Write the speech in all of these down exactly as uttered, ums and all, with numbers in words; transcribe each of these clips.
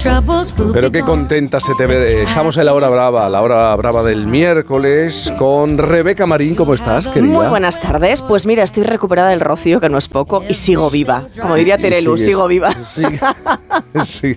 Pero qué contenta se te ve. Estamos en la hora brava, la hora brava del miércoles con Rebeca Marín. ¿Cómo estás, querida? Muy buenas tardes. Pues mira, estoy recuperada del rocío, que no es poco, y sigo viva. Como diría Terelu, sigo viva. Sí, sí.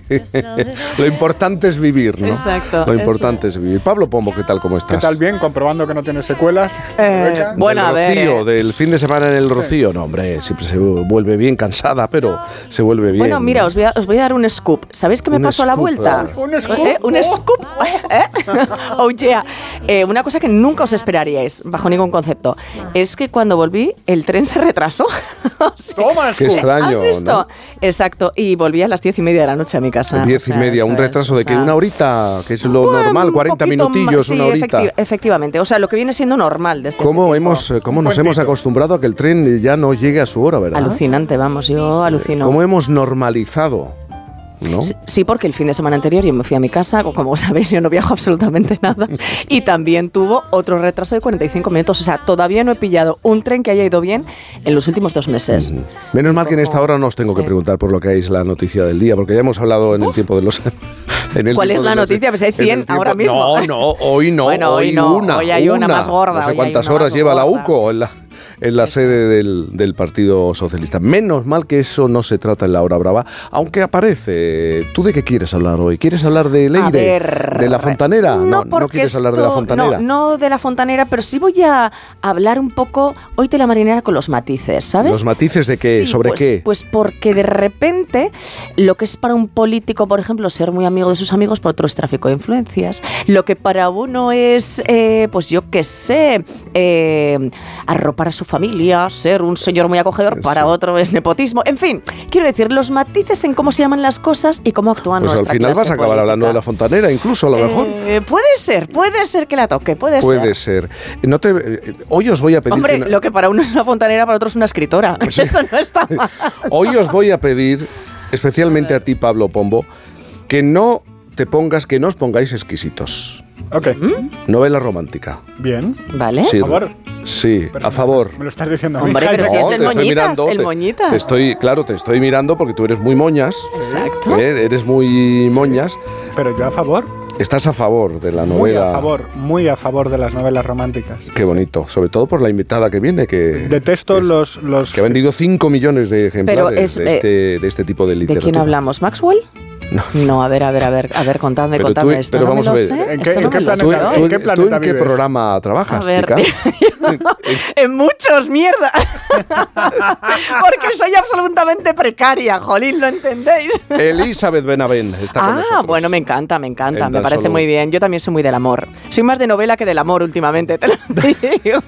Lo importante es vivir, ¿no? Exacto. Lo importante es vivir. Pablo Pombo, ¿qué tal? ¿Cómo estás? ¿Qué tal? Bien, comprobando que no tienes secuelas. Eh, bueno, del a ver. Rocío, Eh. del fin de semana en el Rocío. No, hombre, siempre se vuelve bien cansada, pero se vuelve bien. Bueno, mira, os voy a, os voy a dar un scoop. ¿Sabéis qué me Un pasó a la scoop, vuelta? eh. ¿Un scoop? ¿Eh? ¿Un scoop? ¿Eh? Oh, yeah. Eh, una cosa que nunca os esperaríais, bajo ningún concepto, es que cuando volví, el tren se retrasó. O sea, Toma, Qué scoop. extraño, ¿Has visto? ¿no? Exacto. Y volví a las diez y media de la noche a mi casa. Diez O sea, y media, un esto es, retraso o de que sea, una horita, que es lo bueno, normal, un cuarenta poquito minutillos, más, una sí, horita. efecti- efectivamente. O sea, lo que viene siendo normal desde ¿Cómo, hace hemos, tiempo. cómo Un nos hemos puentito. acostumbrado a que el tren ya no llegue a su hora, ¿verdad? Alucinante, vamos, yo alucino. ¿Cómo hemos normalizado? ¿No? Sí, sí, porque el fin de semana anterior yo me fui a mi casa, como sabéis yo no viajo absolutamente nada, y también tuvo otro retraso de cuarenta y cinco minutos, o sea, todavía no he pillado un tren que haya ido bien en los últimos dos meses. Menos mal que en esta hora no os tengo que Sí. preguntar por lo que es la noticia del día, porque ya hemos hablado en el tiempo de los... en el ¿Cuál tiempo es la de los- noticia? Pues hay en el cien tiempo- ahora mismo. No, no, hoy no, Bueno, hoy hoy, no, una. hoy hay una más gorda, No sé hoy hay cuántas una horas más lleva la gorda. UCO en la, en la Sí, sede del, del Partido Socialista. Menos mal que eso no se trata en la hora brava, aunque aparece. ¿Tú de qué quieres hablar hoy? ¿Quieres hablar de A Leire? ver, ¿De la Fontanera? No, no, porque quieres hablar de la esto- Fontanera. No, no de la Fontanera, pero sí voy a hablar un poco hoy de la marinera con los matices, ¿sabes? ¿Los matices de qué? Sí, ¿Sobre pues, qué? Pues porque de repente lo que es para un político, por ejemplo, ser muy amigo de sus amigos, por otro es tráfico de influencias. Lo que para uno es, eh, pues yo qué sé, eh, arropar a su familia, ser un señor muy acogedor, para Sí. otro es nepotismo. En fin, quiero decir, los matices en cómo se llaman las cosas y cómo actúan Pues al nuestra final clase vas a acabar política. hablando de la Fontanera, incluso a lo mejor. Eh, puede ser, puede ser que la toque, puede, Puede ser. ser. No te, eh, hoy os voy a pedir... Hombre, que una- lo que para uno es una fontanera, para otro es una escritora. Eso no está mal. Hoy os voy a pedir, especialmente a ti, Pablo Pombo, que no te pongas, que no os pongáis exquisitos. Ok, Novela romántica. bien. ¿Vale? Sí, ¿A favor? Sí, a favor. Me lo estás diciendo a mí, Hombre, Jaime. pero si es No, el te estoy moñitas, mirando, el te- moñitas. Te estoy, claro, te estoy mirando porque tú eres muy moñas. Exacto. ¿eh? Eres muy moñas. Pero yo a favor, Estás a favor de la muy novela. a favor, muy a favor de las novelas románticas. Qué bonito. Sobre todo por la invitada que viene, que, Detesto es- los, los... que ha vendido cinco millones de ejemplares es, de, eh, este, de este tipo de ¿De literatura. quién hablamos? ¿Maxwell? No. No, a ver, a ver, a ver, a ver, contadme, Pero tú- contadme esto. pero no vamos me a lo ver, sé, ¿en esto qué- no en qué me lo ¿Tú, sé. planeta- tú- ¿En qué tú planeta en qué vives? programa trabajas, A ver, chica? en muchos, mierda. Porque soy absolutamente precaria, jolín, ¿lo entendéis? Elizabeth Benavent está con Ah, nosotros. bueno, me encanta, me encanta, En me tan parece solo- muy bien. Yo también soy muy del amor. Soy más de novela que del amor últimamente, te lo digo.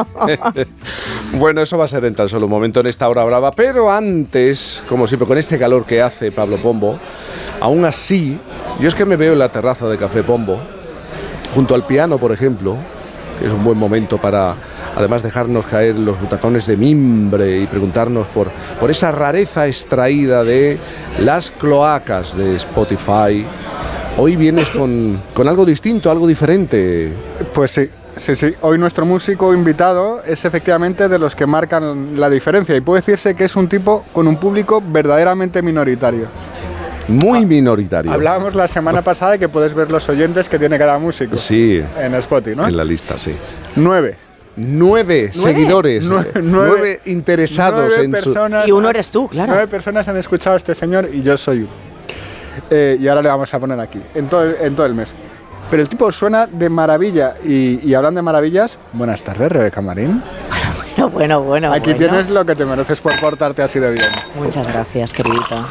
Bueno, eso va a ser en tan solo un momento en esta hora brava, pero antes, como siempre, con este calor que hace Pablo Pombo, aún así, yo es que me veo en la terraza de Café Pombo, junto al piano, por ejemplo, que es un buen momento para, además, dejarnos caer los butacones de mimbre y preguntarnos por, por esa rareza extraída de las cloacas de Spotify. Hoy vienes con, con algo distinto, algo diferente. Pues sí, sí, sí. Hoy nuestro músico invitado es efectivamente de los que marcan la diferencia y puede decirse que es un tipo con un público verdaderamente minoritario. Muy minoritario. Hablábamos la semana pasada de que puedes ver los oyentes que tiene cada músico Sí, en Spotify, ¿no? en la lista, sí. Nueve. Nueve, seguidores, Nueve- eh, nueve- nueve interesados Nueve en su... personas, Y uno eres tú, claro. Nueve personas han escuchado a este señor y yo soy uno. Eh, y ahora le vamos a poner aquí, en todo, el, en todo el mes. Pero el tipo suena de maravilla y, y hablan de maravillas. Buenas tardes, Rebeca Marín. Bueno, bueno, bueno. Aquí bueno. tienes lo que te mereces por portarte así de bien. Muchas gracias, queridito.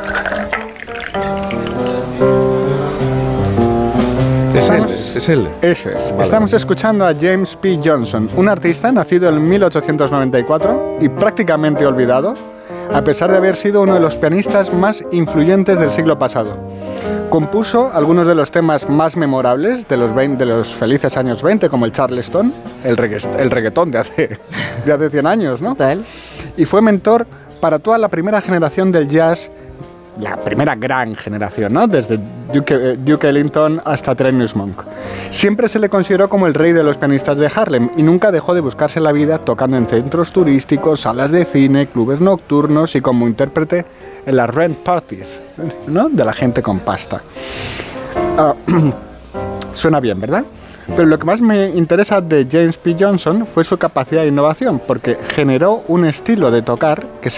Es él, Estamos- es él. Ese es. Vale. Estamos escuchando a James P. Johnson, un artista nacido en mil ochocientos noventa y cuatro y prácticamente olvidado, a pesar de haber sido uno de los pianistas más influyentes del siglo pasado. Compuso algunos de los temas más memorables de los, veinte, de los felices años veinte, como el Charleston, el, reggae, el reggaetón de hace, de hace cien años, ¿no? Total. Y fue mentor para toda la primera generación del jazz la primera gran generación, ¿no? Desde Duke, Duke Ellington hasta Thelonious Monk. Siempre se le consideró como el rey de los pianistas de Harlem y nunca dejó de buscarse la vida tocando en centros turísticos, salas de cine, clubes nocturnos y como intérprete en las rent parties, ¿no? De la gente con pasta. Uh, suena bien, ¿verdad? Pero lo que más me interesa de James P. Johnson fue su capacidad de innovación, porque generó un estilo de tocar que se